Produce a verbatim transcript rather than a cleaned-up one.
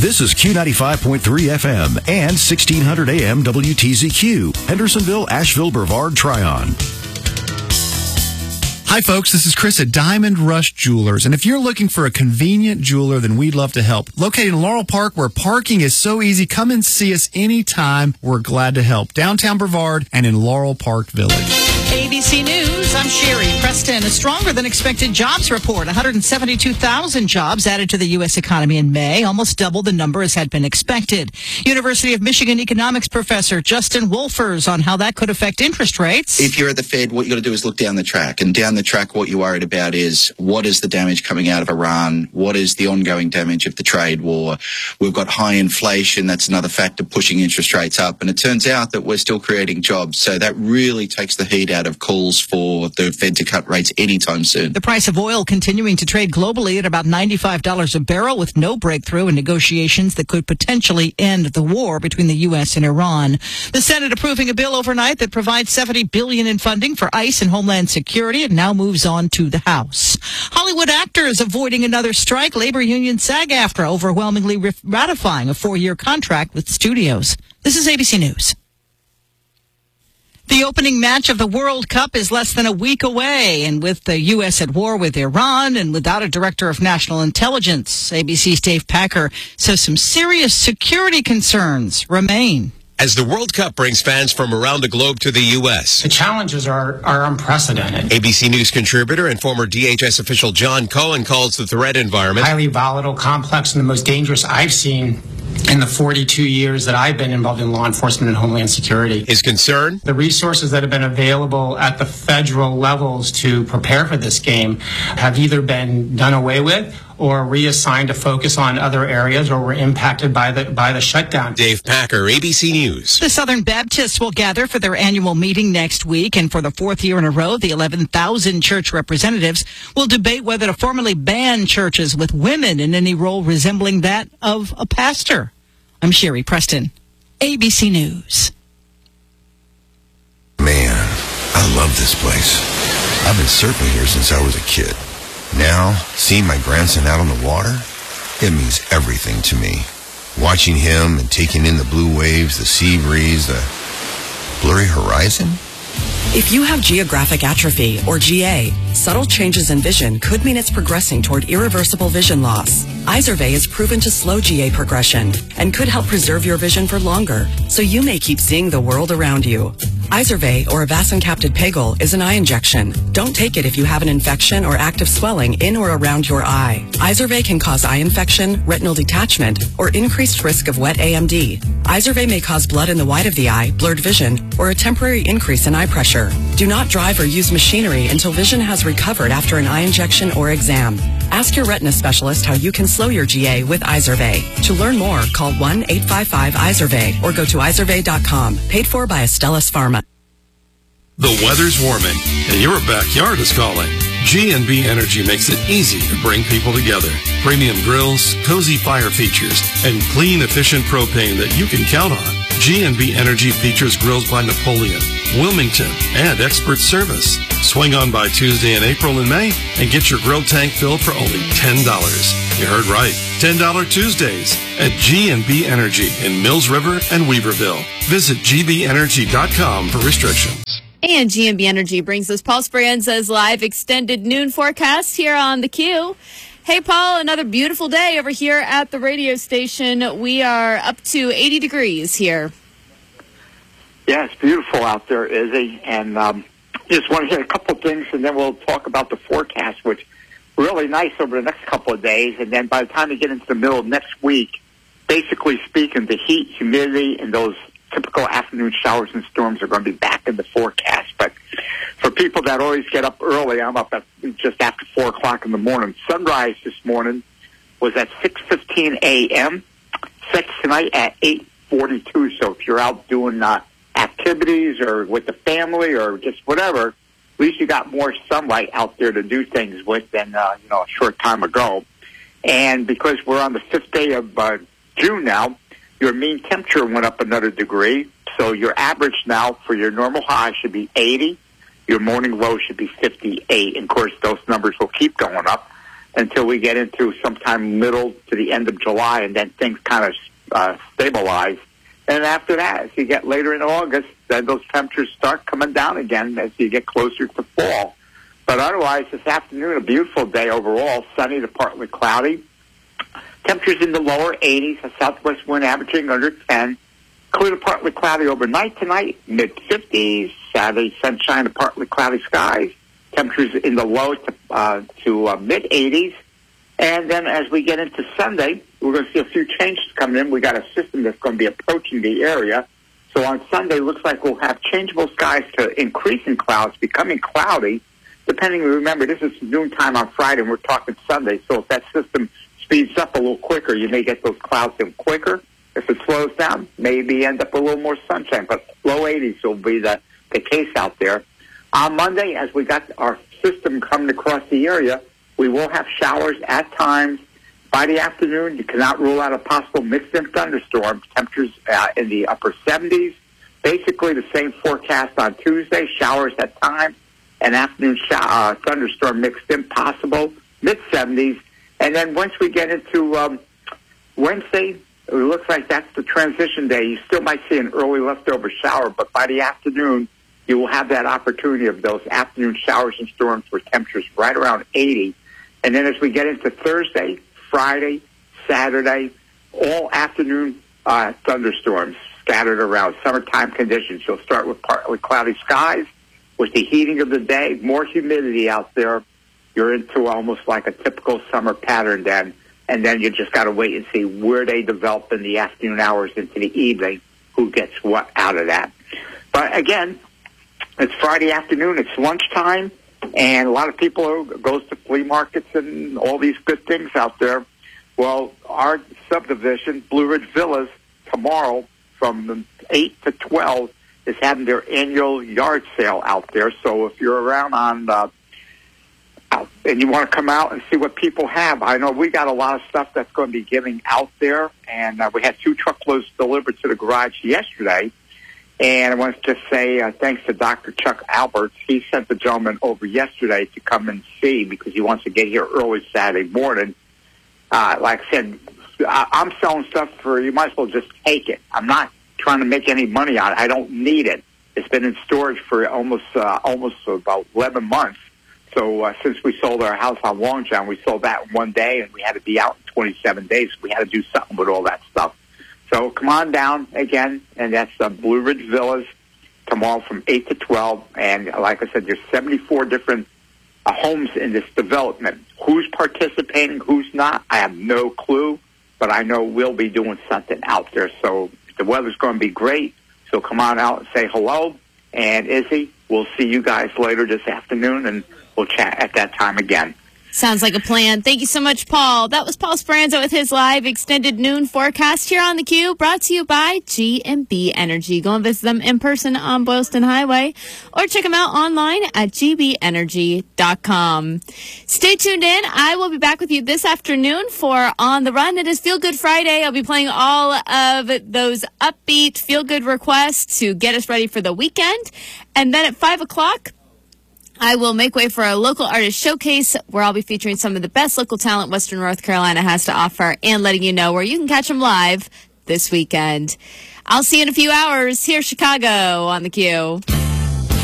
This is Q ninety-five point three F M and sixteen hundred A M W T Z Q, Hendersonville, Asheville, Brevard, Tryon. Hi, folks. This is Chris at Diamond Rush Jewelers. And if you're looking for a convenient jeweler, then we'd love to help. Located in Laurel Park, where parking is so easy, come and see us anytime. We're glad to help. Downtown Brevard and in Laurel Park Village. A B C News, I'm Sherry Preston. A stronger than expected jobs report. one hundred seventy-two thousand jobs added to the U S economy in May, almost double the number as had been expected. University of Michigan economics professor Justin Wolfers on how that could affect interest rates. If you're at the Fed, what you got to do is look down the track. And down the track, what you're worried about is what is the damage coming out of Iran? What is the ongoing damage of the trade war? We've got high inflation. That's another factor pushing interest rates up. And it turns out that we're still creating jobs. So that really takes the heat out of calls for the Fed to cut rates anytime soon. The price of oil continuing to trade globally at about ninety-five dollars a barrel with no breakthrough in negotiations that could potentially end the war between the U S and Iran. The Senate approving a bill overnight that provides seventy billion dollars in funding for ICE and Homeland Security and now moves on to the House. Hollywood actors avoiding another strike. Labor union SAG-AFTRA overwhelmingly ratifying a four-year contract with studios. This is A B C News. The opening match of the World Cup is less than a week away, and with the U S at war with Iran and without a director of national intelligence, A B C's Dave Packer says some serious security concerns remain. As the World Cup brings fans from around the globe to the U S. The challenges are, are unprecedented. A B C News contributor and former D H S official John Cohen calls the threat environment highly volatile, complex, and the most dangerous I've seen in the forty-two years that I've been involved in law enforcement and Homeland Security. His concern? The resources that have been available at the federal levels to prepare for this game have either been done away with or reassigned to focus on other areas or were impacted by the by the shutdown. Dave Packer, A B C News. The Southern Baptists will gather for their annual meeting next week, and for the fourth year in a row, the eleven thousand church representatives will debate whether to formally ban churches with women in any role resembling that of a pastor. I'm Sherry Preston, A B C News. Man, I love this place. I've been surfing here since I was a kid. Now, seeing my grandson out on the water, it means everything to me. Watching him and taking in the blue waves, the sea breeze, the blurry horizon. If you have geographic atrophy, or G A, subtle changes in vision could mean it's progressing toward irreversible vision loss. Izervay is proven to slow G A progression and could help preserve your vision for longer, so you may keep seeing the world around you. Izervay, or avacincaptad pegol, is an eye injection. Don't take it if you have an infection or active swelling in or around your eye. Izervay can cause eye infection, retinal detachment, or increased risk of wet A M D. Izervay may cause blood in the white of the eye, blurred vision, or a temporary increase in eye pressure. Do not drive or use machinery until vision has recovered after an eye injection or exam. Ask your retina specialist how you can slow your G A with Izervay. To learn more, call one eight five five Izervay or go to izervay dot com. Paid for by Astellas Pharma. The weather's warming, and your backyard is calling. G and B Energy makes it easy to bring people together. Premium grills, cozy fire features, and clean, efficient propane that you can count on. G and B Energy features grills by Napoleon, Wilmington, and expert service. Swing on by Tuesday in April and May and get your grill tank filled for only ten dollars. You heard right, ten dollars Tuesdays at G and B Energy in Mills River and Weaverville. Visit g b energy dot com for restrictions. And G and B Energy brings us Paul Speranza's live extended noon forecast here on the Q. Hey, Paul, another beautiful day over here at the radio station. We are up to eighty degrees here. Yeah, it's beautiful out there, Izzy. And um, just want to hit a couple of things, and then we'll talk about the forecast, which really nice over the next couple of days. And then by the time we get into the middle of next week, basically speaking, the heat, humidity, and those typical afternoon showers and storms are going to be back in the forecast. But for people that always get up early, I'm up at just after four o'clock in the morning. Sunrise this morning was at six fifteen a.m., sets tonight at eight forty-two. So if you're out doing uh, activities or with the family or just whatever, at least you got more sunlight out there to do things with than uh, you know a short time ago. And because we're on the fifth day of uh, June now, your mean temperature went up another degree, so your average now for your normal high should be eighty. Your morning low should be fifty-eight. And, of course, those numbers will keep going up. until we get into sometime middle to the end of July, and then things kind of uh, stabilize. And after that, as you get later in August, then those temperatures start coming down again as you get closer to fall. But otherwise, this afternoon, a beautiful day overall, sunny to partly cloudy. Temperatures in the lower eighties, a southwest wind averaging under ten. Clear to partly cloudy overnight tonight, mid-fifties. Saturday, sunshine to partly cloudy skies. Temperatures in the low to, uh, to uh, mid-eighties. And then as we get into Sunday, we're going to see a few changes coming in. We got a system that's going to be approaching the area. So on Sunday, it looks like we'll have changeable skies to increasing clouds, becoming cloudy. Depending, remember, this is noontime on Friday, and we're talking Sunday. So if that system speeds up a little quicker, you may get those clouds in quicker. If it slows down, maybe end up a little more sunshine. But low eighties will be the, the case out there. On Monday, as we got our system coming across the area, we will have showers at times. By the afternoon, you cannot rule out a possible mixed-in thunderstorm. Temperatures uh, in the upper seventies. Basically the same forecast on Tuesday, showers at times, and afternoon shower, uh, thunderstorm mixed in possible, mid-seventies. And then once we get into um, Wednesday, it looks like that's the transition day. You still might see an early leftover shower, but by the afternoon, you will have that opportunity of those afternoon showers and storms with temperatures right around eighty. And then as we get into Thursday, Friday, Saturday, all afternoon uh, thunderstorms scattered around, summertime conditions. You'll start with partly cloudy skies. With the heating of the day, more humidity out there, you're into almost like a typical summer pattern then. And then you just got to wait and see where they develop in the afternoon hours into the evening, who gets what out of that. But again, it's Friday afternoon, it's lunchtime, and a lot of people are, goes to flea markets and all these good things out there. Well, our subdivision, Blue Ridge Villas, tomorrow from eight to twelve is having their annual yard sale out there. So if you're around on uh, out and you want to come out and see what people have, I know we got a lot of stuff that's going to be giving out there, and uh, we had two truckloads delivered to the garage yesterday. And I want to just say uh, thanks to Doctor Chuck Alberts. He sent the gentleman over yesterday to come and see because he wants to get here early Saturday morning. Uh, like I said, I- I'm selling stuff for, you might as well just take it. I'm not trying to make any money on it. I don't need it. It's been in storage for almost uh, almost about eleven months. So uh, since we sold our house on Long John, we sold that in one day, and we had to be out in twenty-seven days. We had to do something with all that stuff. So come on down again, and that's uh, Blue Ridge Villas tomorrow from eight to twelve. And like I said, there's seventy-four different uh, homes in this development. Who's participating, who's not, I have no clue, but I know we'll be doing something out there. So the weather's going to be great, so come on out and say hello. And Izzy, we'll see you guys later this afternoon, and we'll chat at that time again. Sounds like a plan. Thank you so much, Paul. That was Paul Speranza with his live extended noon forecast here on theCUBE, brought to you by G and B Energy. Go and visit them in person on Boylston Highway, or check them out online at g b energy dot com. Stay tuned in. I will be back with you this afternoon for On the Run. It is Feel Good Friday. I'll be playing all of those upbeat feel good requests to get us ready for the weekend. And then at five o'clock, I will make way for a local artist showcase where I'll be featuring some of the best local talent Western North Carolina has to offer and letting you know where you can catch them live this weekend. I'll see you in a few hours. Here's Chicago on theCUBE.